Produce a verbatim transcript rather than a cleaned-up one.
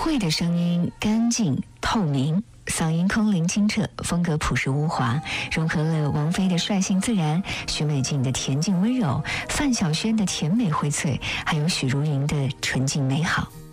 慧的声音干净透明，嗓音空灵清澈，风格朴实无华，融合了王菲的率性自然、许美静的恬静温柔、范晓萱的甜美荟萃，还有许茹芸的纯净美好。